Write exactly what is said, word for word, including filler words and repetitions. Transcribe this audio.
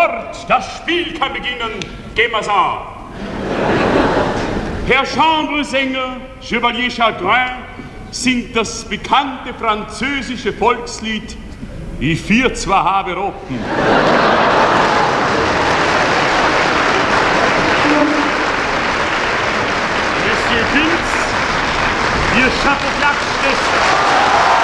Sofort, das Spiel kann beginnen. Gehen wir's an. Herr Chambresänger, Chevalier Chagrin, singt das bekannte französische Volkslied Ich vier zwar habe Rotten. Monsieur Vince, Ihr Chapeau-Klatsch des